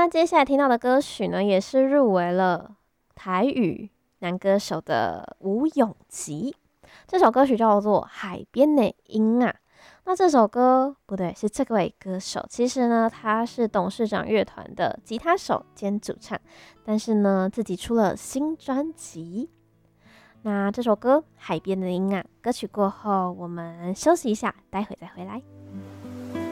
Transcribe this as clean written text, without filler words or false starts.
那接下来听到的歌曲呢，也是入围了台语男歌手的吴永吉。这首歌曲叫做《海边的鹰》啊。那这首歌不对，是这位歌手。其实呢，他是董事长乐团的吉他手兼主唱，但是呢，自己出了新专辑。那这首歌《海边的鹰》啊，歌曲过后我们休息一下，待会再回来。